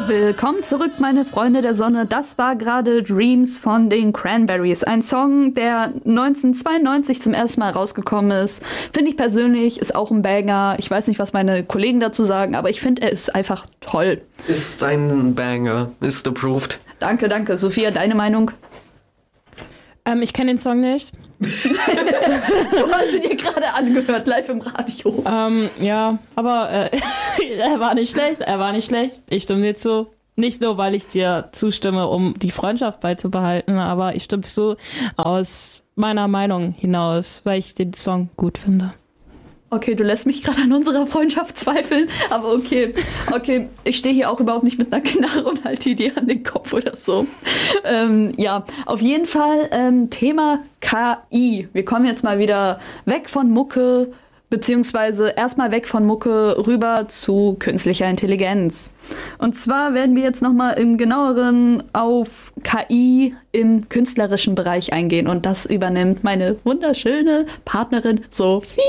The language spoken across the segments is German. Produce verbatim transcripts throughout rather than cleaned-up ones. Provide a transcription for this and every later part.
Willkommen zurück, meine Freunde der Sonne. Das war gerade Dreams von den Cranberries. Ein Song, der neunzehnhundertzweiundneunzig zum ersten Mal rausgekommen ist. Finde ich persönlich, ist auch ein Banger. Ich weiß nicht, was meine Kollegen dazu sagen, aber ich finde, er ist einfach toll. Ist ein Banger. Ist approved. Danke, danke. Sophia, deine Meinung? Ähm, ich kenne den Song nicht. Du hast ihn dir gerade angehört, live im Radio. Ähm, ja, aber äh, er war nicht schlecht, er war nicht schlecht. Ich stimme dir zu. Nicht nur, weil ich dir zustimme, um die Freundschaft beizubehalten, aber ich stimme zu aus meiner Meinung hinaus, weil ich den Song gut finde. Okay, du lässt mich gerade an unserer Freundschaft zweifeln, aber okay. Okay, ich stehe hier auch überhaupt nicht mit einer Knarre und halte dir an den Kopf oder so. Ähm, ja, auf jeden Fall ähm, Thema K I. Wir kommen jetzt mal wieder weg von Mucke, beziehungsweise erstmal weg von Mucke rüber zu künstlicher Intelligenz. Und zwar werden wir jetzt nochmal im genaueren auf K I im künstlerischen Bereich eingehen. Und das übernimmt meine wunderschöne Partnerin Sophia.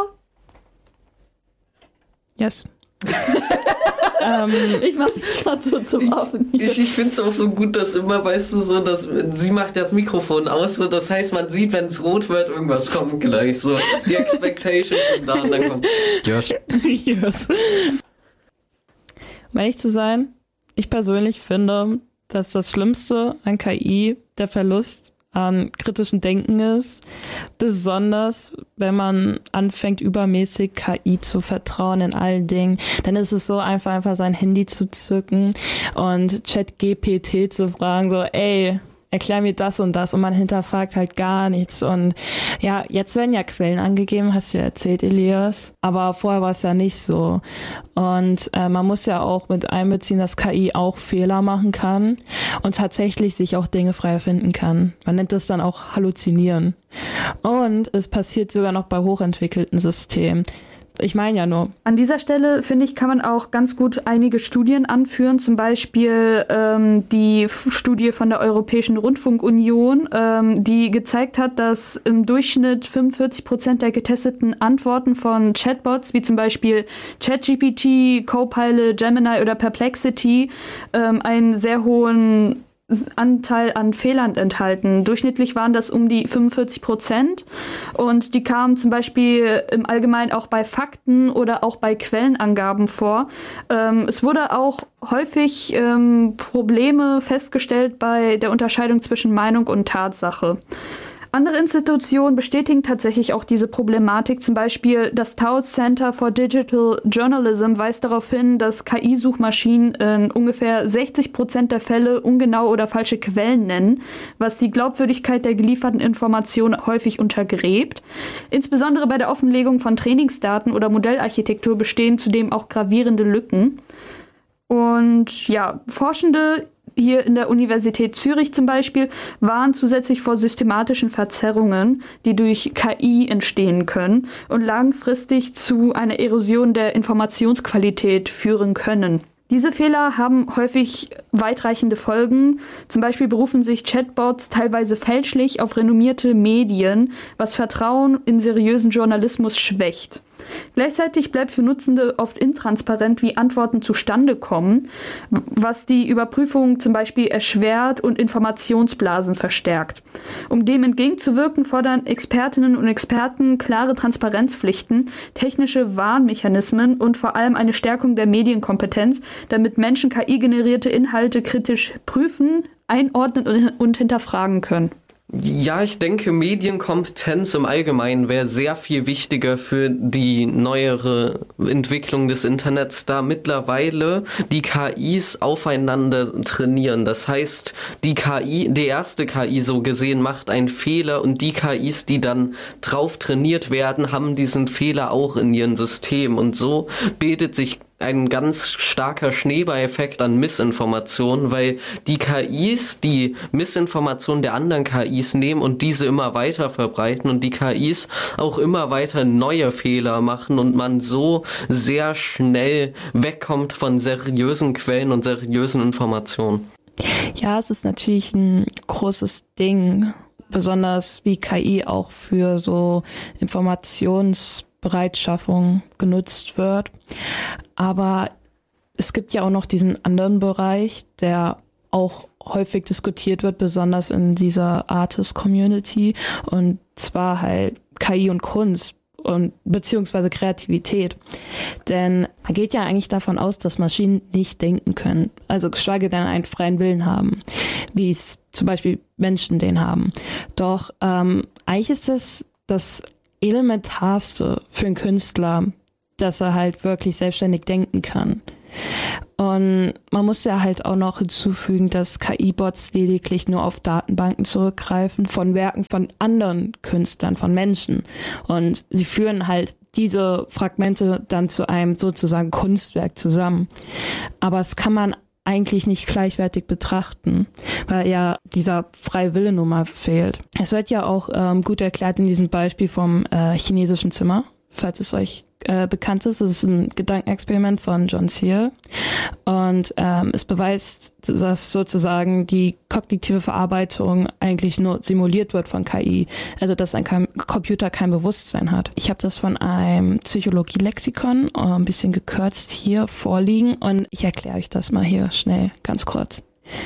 Yes. ähm, ich mach mich gerade so zum Affen. Ich, ich finde es auch so gut, dass immer, weißt du, so, dass sie macht das Mikrofon aus, so, das heißt, man sieht, wenn es rot wird, irgendwas kommt gleich, so, die Expectations sind da und dann kommt, yes. yes. Um ehrlich zu sein, ich persönlich finde, dass das Schlimmste an K I der Verlust an kritischem Denken ist, besonders wenn man anfängt, übermäßig K I zu vertrauen in allen Dingen, dann ist es so einfach, einfach sein Handy zu zücken und ChatGPT zu fragen, so, ey, erklär mir das und das, und man hinterfragt halt gar nichts. Und ja, jetzt werden ja Quellen angegeben, hast du ja erzählt, Elias, aber vorher war es ja nicht so. Und äh, man muss ja auch mit einbeziehen, dass K I auch Fehler machen kann und tatsächlich sich auch Dinge frei erfinden kann. Man nennt das dann auch Halluzinieren. Und es passiert sogar noch bei hochentwickelten Systemen. Ich meine ja nur. An dieser Stelle, finde ich, kann man auch ganz gut einige Studien anführen. Zum Beispiel ähm, die F- Studie von der Europäischen Rundfunkunion, ähm, die gezeigt hat, dass im Durchschnitt fünfundvierzig Prozent der getesteten Antworten von Chatbots, wie zum Beispiel ChatGPT, Copilot, Gemini oder Perplexity, ähm, einen sehr hohen Anteil an Fehlern enthalten. Durchschnittlich waren das um die fünfundvierzig Prozent und die kamen zum Beispiel im Allgemeinen auch bei Fakten oder auch bei Quellenangaben vor. Ähm, es wurde auch häufig ähm, Probleme festgestellt bei der Unterscheidung zwischen Meinung und Tatsache. Andere Institutionen bestätigen tatsächlich auch diese Problematik. Zum Beispiel das Tao Center for Digital Journalism weist darauf hin, dass K I-Suchmaschinen in ungefähr sechzig Prozent der Fälle ungenaue oder falsche Quellen nennen, was die Glaubwürdigkeit der gelieferten Informationen häufig untergräbt. Insbesondere bei der Offenlegung von Trainingsdaten oder Modellarchitektur bestehen zudem auch gravierende Lücken. Und ja, Forschende hier in der Universität Zürich zum Beispiel warnen zusätzlich vor systematischen Verzerrungen, die durch K I entstehen können und langfristig zu einer Erosion der Informationsqualität führen können. Diese Fehler haben häufig weitreichende Folgen. Zum Beispiel berufen sich Chatbots teilweise fälschlich auf renommierte Medien, was Vertrauen in seriösen Journalismus schwächt. Gleichzeitig bleibt für Nutzende oft intransparent, wie Antworten zustande kommen, was die Überprüfung zum Beispiel erschwert und Informationsblasen verstärkt. Um dem entgegenzuwirken, fordern Expertinnen und Experten klare Transparenzpflichten, technische Warnmechanismen und vor allem eine Stärkung der Medienkompetenz, damit Menschen K I-generierte Inhalte kritisch prüfen, einordnen und hinterfragen können. Ja, ich denke, Medienkompetenz im Allgemeinen wäre sehr viel wichtiger für die neuere Entwicklung des Internets, da mittlerweile die K Is aufeinander trainieren. Das heißt, die K I, die erste K I so gesehen, macht einen Fehler und die K Is, die dann drauf trainiert werden, haben diesen Fehler auch in ihrem System. Und so bildet sich ein ganz starker Schneeballeffekt an Missinformationen, weil die K Is die Missinformationen der anderen K Is nehmen und diese immer weiter verbreiten und die K Is auch immer weiter neue Fehler machen und man so sehr schnell wegkommt von seriösen Quellen und seriösen Informationen. Ja, es ist natürlich ein großes Ding, besonders wie K I auch für so Informationsbereitschaffung genutzt wird. Aber es gibt ja auch noch diesen anderen Bereich, der auch häufig diskutiert wird, besonders in dieser Artist-Community, und zwar halt K I und Kunst und beziehungsweise Kreativität. Denn man geht ja eigentlich davon aus, dass Maschinen nicht denken können, also geschweige denn einen freien Willen haben, wie es zum Beispiel Menschen den haben. Doch ähm, eigentlich ist das das Elementarste für einen Künstler, dass er halt wirklich selbstständig denken kann. Und man muss ja halt auch noch hinzufügen, dass K I-Bots lediglich nur auf Datenbanken zurückgreifen von Werken von anderen Künstlern, von Menschen. Und sie führen halt diese Fragmente dann zu einem sozusagen Kunstwerk zusammen. Aber das kann man eigentlich nicht gleichwertig betrachten, weil ja dieser freie Wille nun mal fehlt. Es wird ja auch ähm, gut erklärt in diesem Beispiel vom äh, chinesischen Zimmer, falls es euch äh, bekannt ist. Das ist ein Gedankenexperiment von John Searle und ähm, es beweist, dass sozusagen die kognitive Verarbeitung eigentlich nur simuliert wird von K I, also dass ein K- Computer kein Bewusstsein hat. Ich habe das von einem Psychologie-Lexikon äh, ein bisschen gekürzt hier vorliegen und ich erkläre euch das mal hier schnell, ganz kurz.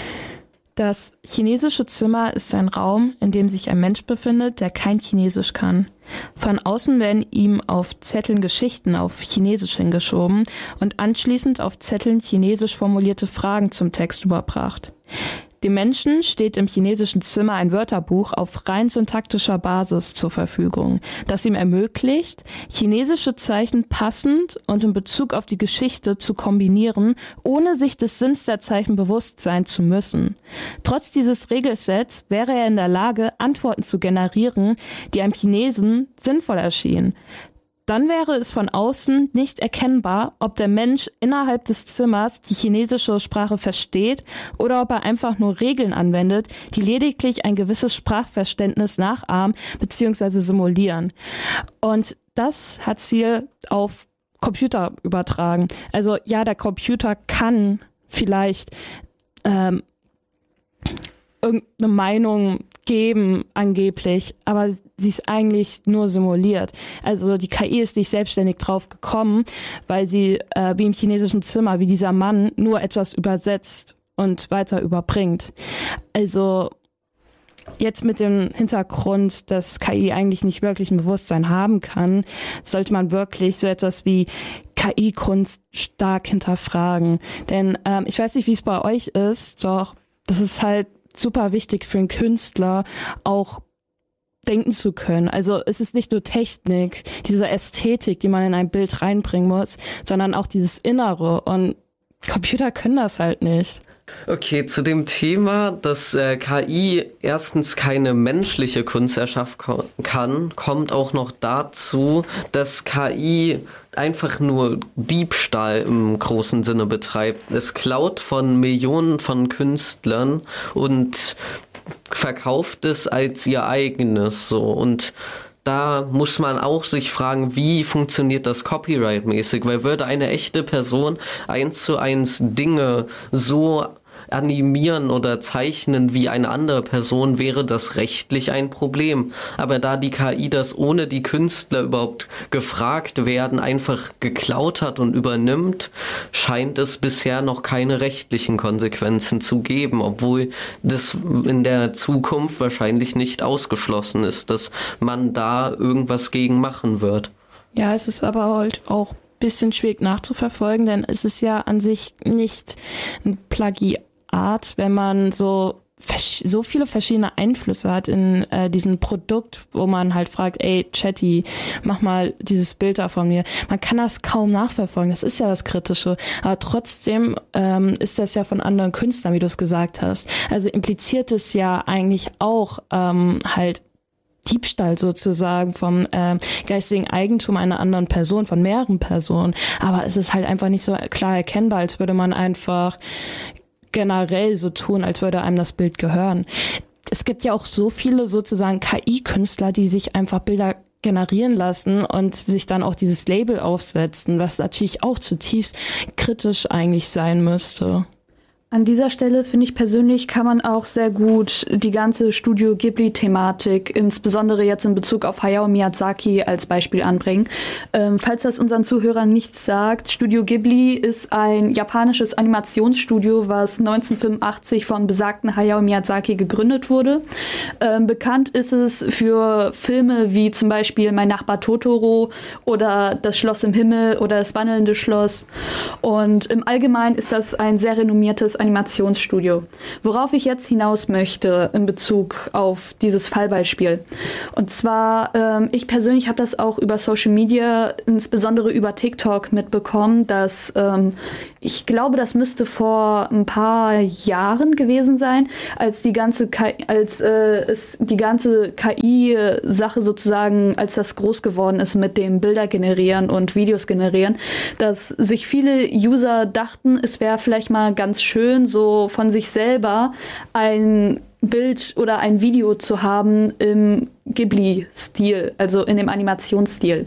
Das chinesische Zimmer ist ein Raum, in dem sich ein Mensch befindet, der kein Chinesisch kann. Von außen werden ihm auf Zetteln Geschichten auf Chinesisch hingeschoben und anschließend auf Zetteln chinesisch formulierte Fragen zum Text überbracht. Dem Menschen steht im chinesischen Zimmer ein Wörterbuch auf rein syntaktischer Basis zur Verfügung, das ihm ermöglicht, chinesische Zeichen passend und in Bezug auf die Geschichte zu kombinieren, ohne sich des Sinns der Zeichen bewusst sein zu müssen. Trotz dieses Regelsets wäre er in der Lage, Antworten zu generieren, die einem Chinesen sinnvoll erschienen. Dann wäre es von außen nicht erkennbar, ob der Mensch innerhalb des Zimmers die chinesische Sprache versteht oder ob er einfach nur Regeln anwendet, die lediglich ein gewisses Sprachverständnis nachahmen bzw. simulieren. Und das hat Searle auf Computer übertragen. Also ja, der Computer kann vielleicht ähm, irgendeine Meinung geben, angeblich, aber sie ist eigentlich nur simuliert. Also die K I ist nicht selbstständig drauf gekommen, weil sie, äh, wie im chinesischen Zimmer, wie dieser Mann, nur etwas übersetzt und weiter überbringt. Also jetzt mit dem Hintergrund, dass K I eigentlich nicht wirklich ein Bewusstsein haben kann, sollte man wirklich so etwas wie K I-Kunst stark hinterfragen. Denn ähm, ich weiß nicht, wie es bei euch ist, doch das ist halt super wichtig für einen Künstler, auch denken zu können. Also es ist nicht nur Technik, diese Ästhetik, die man in ein Bild reinbringen muss, sondern auch dieses Innere. Und Computer können das halt nicht. Okay, zu dem Thema, dass äh, K I erstens keine menschliche Kunst erschaffen kann, kommt auch noch dazu, dass K I einfach nur Diebstahl im großen Sinne betreibt. Es klaut von Millionen von Künstlern und verkauft es als ihr eigenes so. Und da muss man auch sich fragen, wie funktioniert das copyright-mäßig? Weil würde eine echte Person eins zu eins Dinge so animieren oder zeichnen wie eine andere Person, wäre das rechtlich ein Problem. Aber da die K I das ohne die Künstler überhaupt gefragt werden, einfach geklaut hat und übernimmt, scheint es bisher noch keine rechtlichen Konsequenzen zu geben, obwohl das in der Zukunft wahrscheinlich nicht ausgeschlossen ist, dass man da irgendwas gegen machen wird. Ja, es ist aber halt auch ein bisschen schwierig nachzuverfolgen, denn es ist ja an sich nicht ein Plagiat, wenn man so so viele verschiedene Einflüsse hat in äh, diesem Produkt, wo man halt fragt, ey, Chatty, mach mal dieses Bild da von mir. Man kann das kaum nachverfolgen, das ist ja das Kritische. Aber trotzdem ähm, ist das ja von anderen Künstlern, wie du es gesagt hast. Also impliziert es ja eigentlich auch ähm, halt Diebstahl sozusagen vom äh, geistigen Eigentum einer anderen Person, von mehreren Personen. Aber es ist halt einfach nicht so klar erkennbar, als würde man einfach generell so tun, als würde einem das Bild gehören. Es gibt ja auch so viele sozusagen K I-Künstler, die sich einfach Bilder generieren lassen und sich dann auch dieses Label aufsetzen, was natürlich auch zutiefst kritisch eigentlich sein müsste. An dieser Stelle, finde ich persönlich, kann man auch sehr gut die ganze Studio Ghibli-Thematik, insbesondere jetzt in Bezug auf Hayao Miyazaki, als Beispiel anbringen. Ähm, falls das unseren Zuhörern nichts sagt, Studio Ghibli ist ein japanisches Animationsstudio, was neunzehnhundertfünfundachtzig von besagten Hayao Miyazaki gegründet wurde. Ähm, bekannt ist es für Filme wie zum Beispiel Mein Nachbar Totoro oder Das Schloss im Himmel oder Das wandelnde Schloss. Und im Allgemeinen ist das ein sehr renommiertes Animationsstudio. Worauf ich jetzt hinaus möchte in Bezug auf dieses Fallbeispiel. Und zwar, ähm, ich persönlich habe das auch über Social Media, insbesondere über TikTok mitbekommen, dass ähm, ich glaube, das müsste vor ein paar Jahren gewesen sein, als die ganze K I, als äh, es die ganze K I-Sache sozusagen, als das groß geworden ist mit dem Bilder generieren und Videos generieren, dass sich viele User dachten, es wäre vielleicht mal ganz schön, so von sich selber ein Bild oder ein Video zu haben im Ghibli-Stil, also in dem Animationsstil.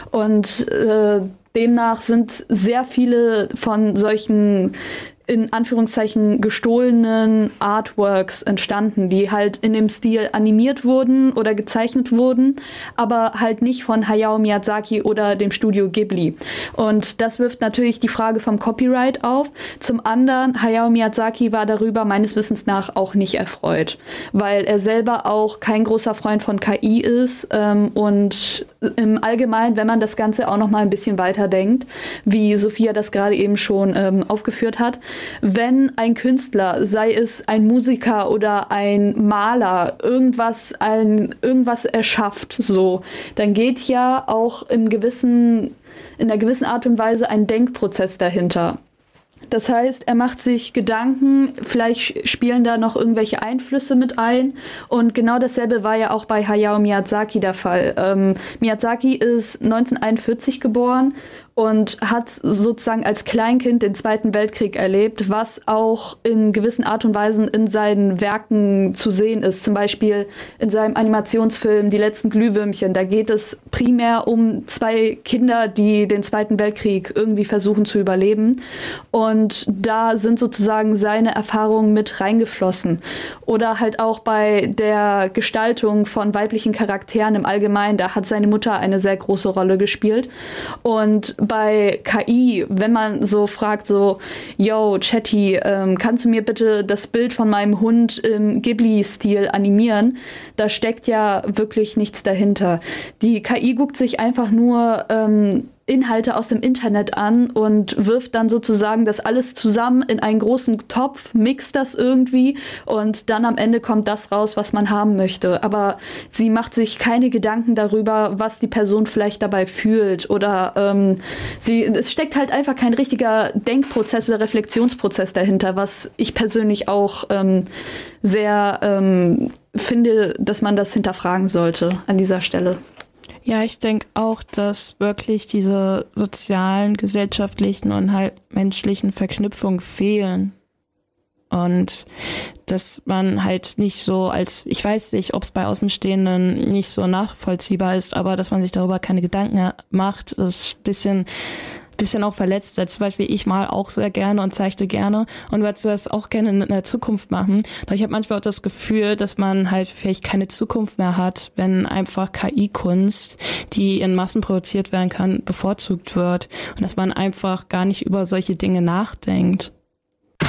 Und äh, demnach sind sehr viele von solchen in Anführungszeichen gestohlenen Artworks entstanden, die halt in dem Stil animiert wurden oder gezeichnet wurden, aber halt nicht von Hayao Miyazaki oder dem Studio Ghibli. Und das wirft natürlich die Frage vom Copyright auf. Zum anderen, Hayao Miyazaki war darüber meines Wissens nach auch nicht erfreut, weil er selber auch kein großer Freund von K I ist ähm, und im Allgemeinen, wenn man das Ganze auch noch mal ein bisschen weiterdenkt, wie Sophia das gerade eben schon ähm, aufgeführt hat, wenn ein Künstler, sei es ein Musiker oder ein Maler, irgendwas, ein, irgendwas erschafft, so, dann geht ja auch in gewissen, in einer gewissen Art und Weise ein Denkprozess dahinter. Das heißt, er macht sich Gedanken, vielleicht spielen da noch irgendwelche Einflüsse mit ein. Und genau dasselbe war ja auch bei Hayao Miyazaki der Fall. Ähm, Miyazaki ist neunzehnhunderteinundvierzig geboren und hat sozusagen als Kleinkind den Zweiten Weltkrieg erlebt, was auch in gewissen Art und Weisen in seinen Werken zu sehen ist. Zum Beispiel in seinem Animationsfilm Die letzten Glühwürmchen. Da geht es primär um zwei Kinder, die den Zweiten Weltkrieg irgendwie versuchen zu überleben. Und da sind sozusagen seine Erfahrungen mit reingeflossen. Oder halt auch bei der Gestaltung von weiblichen Charakteren im Allgemeinen. Da hat seine Mutter eine sehr große Rolle gespielt. Und bei K I, wenn man so fragt, so, yo, Chatty, ähm, kannst du mir bitte das Bild von meinem Hund im Ghibli-Stil animieren? Da steckt ja wirklich nichts dahinter. Die K I guckt sich einfach nur ähm, Inhalte aus dem Internet an und wirft dann sozusagen das alles zusammen in einen großen Topf, mixt das irgendwie und dann am Ende kommt das raus, was man haben möchte. Aber sie macht sich keine Gedanken darüber, was die Person vielleicht dabei fühlt oder ähm, sie, es steckt halt einfach kein richtiger Denkprozess oder Reflexionsprozess dahinter, was ich persönlich auch ähm, sehr ähm, finde, dass man das hinterfragen sollte an dieser Stelle. Ja, ich denke auch, dass wirklich diese sozialen, gesellschaftlichen und halt menschlichen Verknüpfungen fehlen. Und dass man halt nicht so als, ich weiß nicht, ob es bei Außenstehenden nicht so nachvollziehbar ist, aber dass man sich darüber keine Gedanken macht, ist ein bisschen... bisschen auch verletzt. Zum Beispiel ich mal auch sehr gerne und zeichne gerne und würde das auch gerne in der Zukunft machen. Doch ich habe manchmal auch das Gefühl, dass man halt vielleicht keine Zukunft mehr hat, wenn einfach K I-Kunst, die in Massen produziert werden kann, bevorzugt wird und dass man einfach gar nicht über solche Dinge nachdenkt.